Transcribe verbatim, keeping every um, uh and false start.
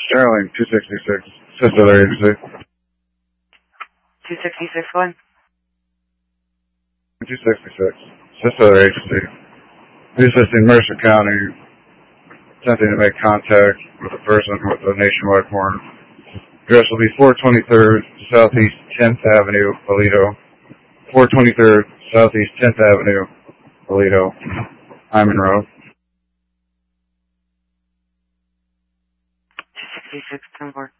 Sterling, two sixty-six, Sister Agency. two sixty-six one? two sixty-six, Sister Agency. Assisting Mercer County, attempting to make contact with a person with a nationwide warrant. Address will be four twenty-third Southeast tenth Avenue, Aledo. four twenty-third Southeast tenth Avenue, Aledo, Hyman Road. two sixty-six, ten four.